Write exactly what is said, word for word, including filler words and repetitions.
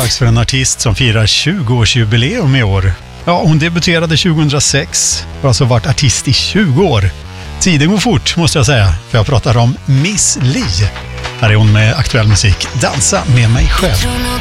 dags för en artist som firar tjugo-årsjubileum i år. Ja, hon debuterade tjugohundrasex och har alltså varit artist i tjugo år. Tiden går fort måste jag säga, för jag pratar om Miss Li. Här är hon med aktuell musik, Dansa med mig själv.